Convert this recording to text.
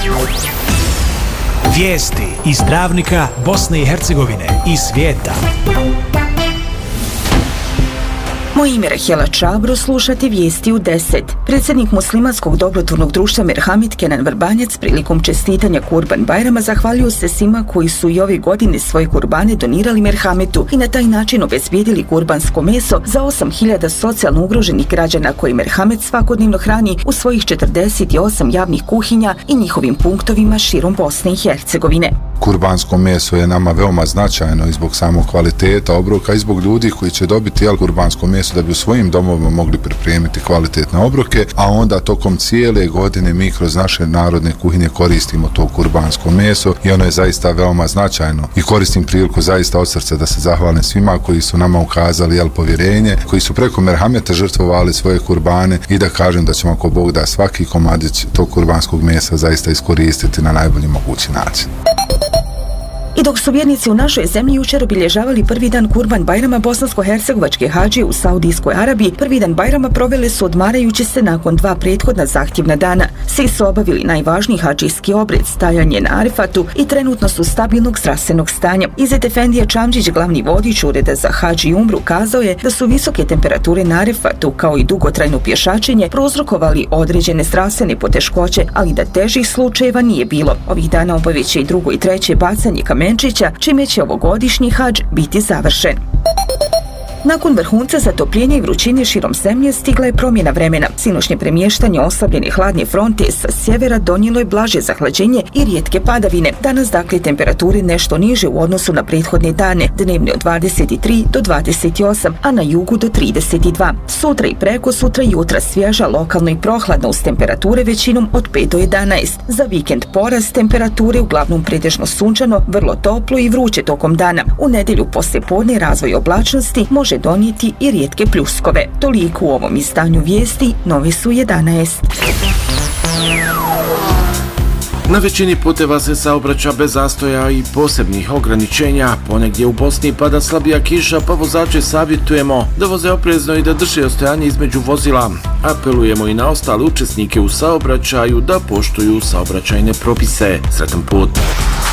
Vijesti iz Travnika, Bosne i Hercegovine i svijeta. Moje ime je Rahela Čabro, slušate vijesti u 10. Predsjednik muslimanskog dobrotvornog društva Merhamit Kenan Vrbanjac prilikom čestitanja Kurban Bajrama zahvalio se svima koji su i ove godine svoje kurbane donirali Merhamitu i na taj način obezbijedili kurbansko meso za 8.000 socijalno ugroženih građana koji Merhamit svakodnevno hrani u svojih 48 javnih kuhinja i njihovim punktovima širom Bosne i Hercegovine. Kurbansko meso je nama veoma značajno i zbog samog kvaliteta obroka i zbog ljudi koji će dobiti kurbansko meso da bi u svojim domovima mogli pripremiti kvalitetne obroke, a onda tokom cijele godine mi kroz naše narodne kuhinje koristimo to kurbansko meso i ono je zaista veoma značajno. I koristim priliku zaista od srca da se zahvalim svima koji su nama ukazali povjerenje, koji su preko Merhameta žrtvovali svoje kurbane i da kažem da ćemo ako Bog da svaki komadić tog kurbanskog mesa zaista iskoristiti na najbolji mogući način. I dok su vjernici u našoj zemlji jučer obilježavali prvi dan Kurban Bajrama, bosansko-hercegovačke hadžije u Saudijskoj Arabiji prvi dan Bajrama proveli su odmarajući se nakon 2 prethodna zahtjevna dana. Svi su obavili najvažniji hadžijski obred, stajanje na Arifatu i trenutno su stabilnog zdravstvenog stanja. Izet Efendija Čamđić, glavni vodič Ureda za hadž i umru, kazao je da su visoke temperature na Arifatu kao i dugotrajno pješačenje prouzrokovali određene zdravstvene poteškoće, ali da težih slučajeva nije bilo. Ovih dana obaveće i drugo i treće bacanje kamenčića, čime će ovogodišnji hadž biti završen. Nakon vrhunca zatopljenja i vrućine širom zemlje stigla je promjena vremena. Sinoćnje premještanje oslabljene hladne fronte sa sjevera donijelo je blaže zahlađenje i rijetke padavine. Danas dakle temperature nešto niže u odnosu na prethodne dane, dnevne od 23 do 28, a na jugu do 32. Sutra i preko sutra jutra svježa, lokalno i prohladno uz temperature većinom od 5 do 11. Za vikend porast temperature, uglavnom pretežno sunčano, vrlo toplo i vruće tokom dana. U nedjelju poslijepodne razvoj oblačnosti može donijeti i rijetke pljuskove. Toliko u ovom izdanju vijesti, novi su 11. Na većini puteva se saobraća bez zastoja i posebnih ograničenja. Ponegdje u Bosni pada slabija kiša, pa vozače savjetujemo da voze oprezno i da drže ostojanje između vozila. Apelujemo i na ostale učesnike u saobraćaju da poštuju saobraćajne propise. Sretan put!